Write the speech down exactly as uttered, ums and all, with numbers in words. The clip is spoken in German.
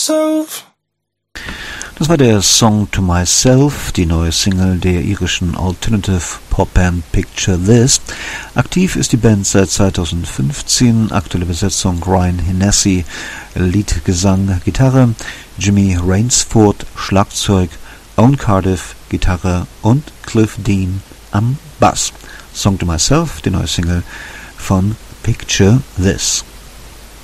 Self. Das war der Song To Myself, die neue Single der irischen Alternative Pop-Band Picture This. Aktiv ist die Band seit zweitausendfünfzehn, aktuelle Besetzung Ryan Hennessy, Lied, Gesang, Gitarre, Jimmy Rainsford, Schlagzeug, Owen Cardiff, Gitarre und Cliff Dean am Bass. Song To Myself, die neue Single von Picture This.